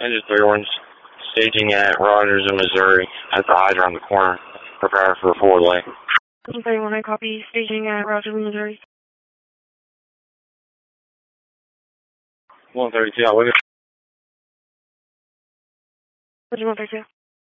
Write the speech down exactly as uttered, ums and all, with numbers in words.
Engine three one's staging at Rogers in Missouri at the hydrant on the corner. Prepare for a forward lane. Engine three one, I copy. Staging at Rogers in Missouri. one thirty-two, I'll look at one thirty-two.